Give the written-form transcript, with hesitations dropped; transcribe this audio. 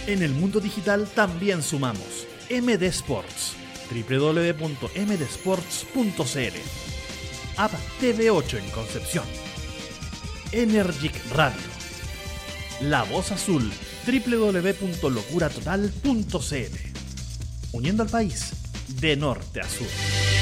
En el mundo digital también sumamos MD Sports, www.mdsports.cl, App TV8 en Concepción, Energic Radio, La Voz Azul, www.locuratotal.cl, uniendo al país de norte a sur.